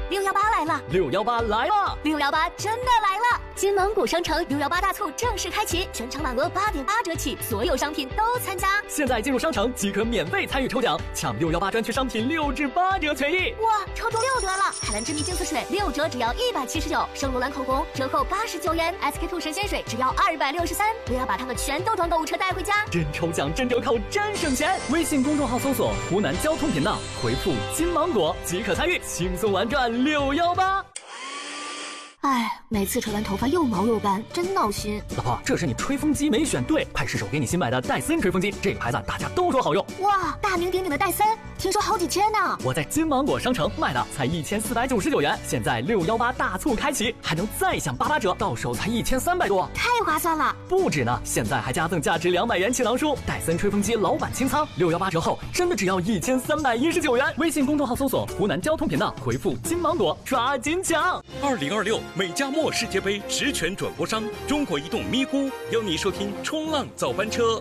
618来了 ！618来了 ！618真的来了！金芒果商城618大促正式开启，全场满额8.8折起，所有商品都参加。 现在进入商城即可免费参与抽奖，抢618专区商品6至8折权益！ 哇，抽中6折了！海蓝之谜净色水6折只要179，圣罗兰口红折扣89元，SK two 神仙水只要263，不要把它们全都装购物车带回家， 真抽奖真折扣真省钱！微信公众号搜索湖南交通频道，回复金芒果即可参与，轻松玩转618。 哎，每次吹完头发又毛又干，真闹心。 老婆，这是你吹风机没选对，派试手给你新买的戴森吹风机，这个牌子大家都说好用。 哇，大名鼎鼎的戴森，听说好几千呢。 我在金芒果商城卖的才1499元，现在618大促开启，还能再享88折，到手才1300多， 太划算了。 不止呢，现在还加赠价值200元气囊书，戴森吹风机老板清仓，618折后真的只要1319元。微信公众号搜索湖南交通频道，回复金芒果，抓紧抢。 2026美加墨世界杯实权转播商中国移动咪咕邀你收听冲浪早班车。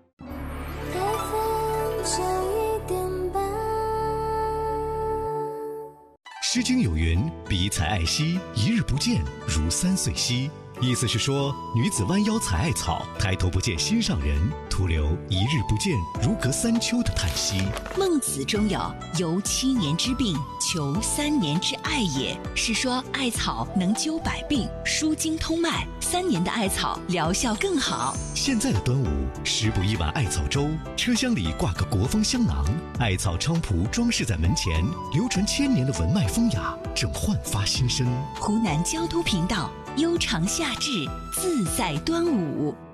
诗经有云：彼采爱兮，一日不见，如3岁兮。意思是说，女子弯腰采艾草，抬头不见心上人，徒留一日不见，如隔3秋的叹息。 孟子中有“由7年之病，求3年之艾也”，是说艾草能灸百病，舒筋通脉，3年的艾草疗效更好。 现在的端午，食补一碗艾草粥，车厢里挂个国风香囊，艾草菖蒲装饰在门前，流传1000年的文脉风雅正焕发新生。 湖南交通频道，悠长夏至，自在端午。